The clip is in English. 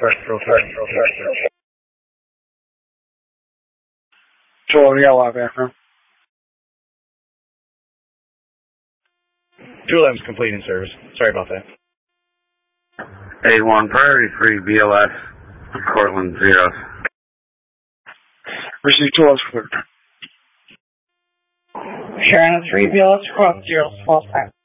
Joel, we got a lot of background. 211's complete in service. Sorry about that. A1, priority 3, BLS, Cortland 0. Receive 211's cleared. Sharon 3, BLS, cross 0, small time.